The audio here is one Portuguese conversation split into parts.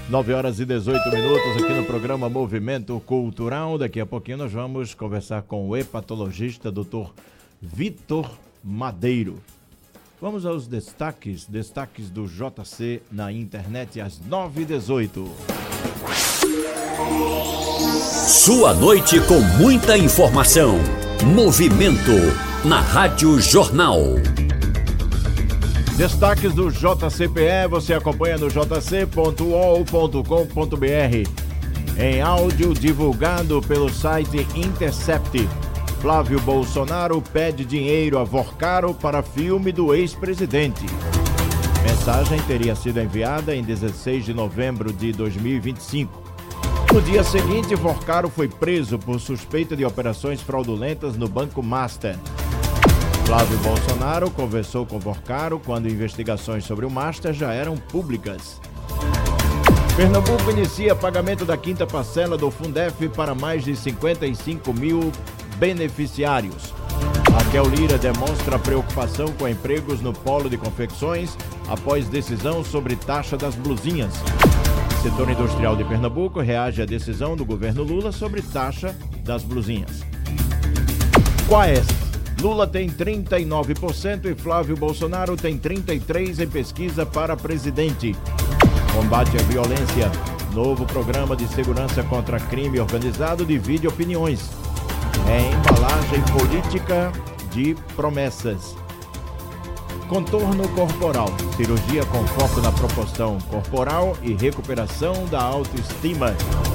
9h18 aqui no programa Movimento Cultural. Daqui a pouquinho nós vamos conversar com o hepatologista Dr. Vitor Madeiro. Vamos aos destaques do JC na internet às 9h18. Sua noite com muita informação. Movimento na Rádio Jornal. Destaques do JCPE, você acompanha no jc.uol.com.br. Em áudio divulgado pelo site Intercept. Flávio Bolsonaro pede dinheiro a Vorcaro para filme do ex-presidente. Mensagem teria sido enviada em 16 de novembro de 2025. No dia seguinte, Vorcaro foi preso por suspeita de operações fraudulentas no Banco Master. Flávio Bolsonaro conversou com Vorcaro quando investigações sobre o Master já eram públicas. Pernambuco inicia pagamento da quinta parcela do Fundef para mais de 55 mil beneficiários. Raquel Lira demonstra preocupação com empregos no polo de confecções após decisão sobre taxa das blusinhas. O setor industrial de Pernambuco reage à decisão do governo Lula sobre taxa das blusinhas. Quaest. Lula tem 39% e Flávio Bolsonaro tem 33% em pesquisa para presidente. Combate à violência. Novo programa de segurança contra crime organizado divide opiniões. Embalagem política de promessas. Contorno corporal. Cirurgia com foco na proporção corporal e recuperação da autoestima.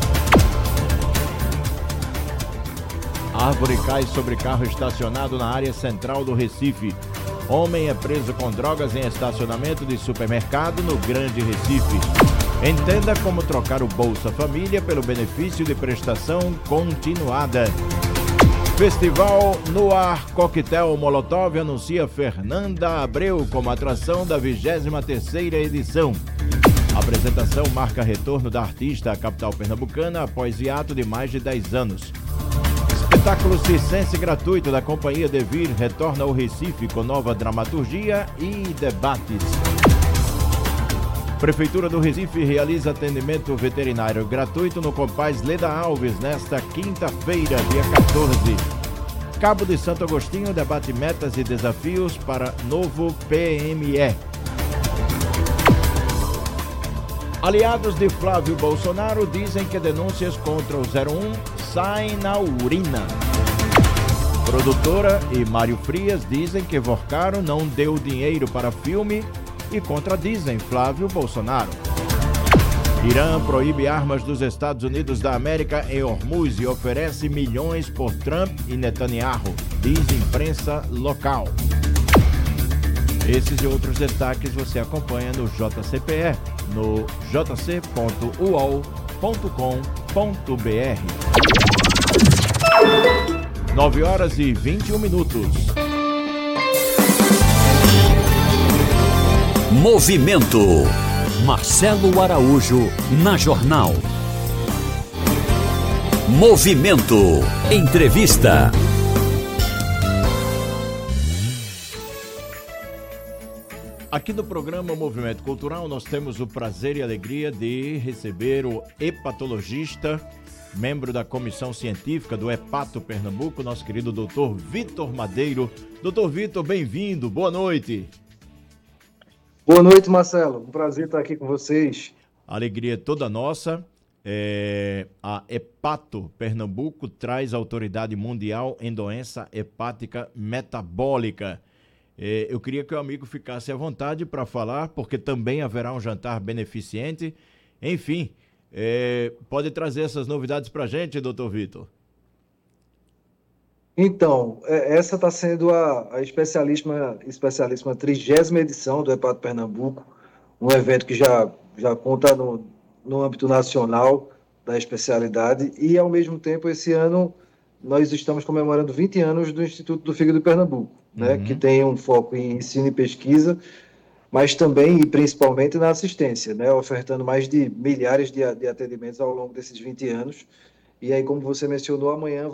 Árvore cai sobre carro estacionado na área central do Recife. Homem é preso com drogas em estacionamento de supermercado no Grande Recife. Entenda como trocar o Bolsa Família pelo benefício de prestação continuada. Festival No Ar Coquetel Molotov anuncia Fernanda Abreu como atração da 23ª edição. A apresentação marca retorno da artista à capital pernambucana após hiato de mais de 10 anos. Espetáculo circense gratuito da Companhia Devir retorna ao Recife com nova dramaturgia e debates. Prefeitura do Recife realiza atendimento veterinário gratuito no Compaz Leda Alves nesta quinta-feira, dia 14. Cabo de Santo Agostinho debate metas e desafios para novo PME. Aliados de Flávio Bolsonaro dizem que denúncias contra o 01 saem na urina. Produtora e Mário Frias dizem que Vorcaro não deu dinheiro para filme e contradizem Flávio Bolsonaro. Irã proíbe armas dos Estados Unidos da América em Hormuz e oferece milhões por Trump e Netanyahu, diz imprensa local. Esses e outros destaques você acompanha no JCPE, no jc.uol.com.br. 9h21. Movimento. Marcelo Araújo na Jornal. Movimento. Entrevista. Aqui no programa Movimento Cultural nós temos o prazer e a alegria de receber o hepatologista, membro da comissão científica do Hepato Pernambuco, nosso querido Dr. Vitor Madeiro. Dr. Vitor, bem-vindo, boa noite. Boa noite, Marcelo. Um prazer estar aqui com vocês. A alegria é toda nossa. A Hepato Pernambuco traz a autoridade mundial em doença hepática metabólica. Eu queria que o amigo ficasse à vontade para falar, porque também haverá um jantar beneficente. Enfim, pode trazer essas novidades para a gente, doutor Vitor? Então, essa está sendo a especialíssima 30ª edição do Hepato Pernambuco, um evento que já conta no âmbito nacional da especialidade e, ao mesmo tempo, esse ano nós estamos comemorando 20 anos do Instituto do Fígado de Pernambuco, né, que tem um foco em ensino e pesquisa, mas também e principalmente na assistência, né, ofertando mais de milhares de atendimentos ao longo desses 20 anos. E aí, como você mencionou, amanhã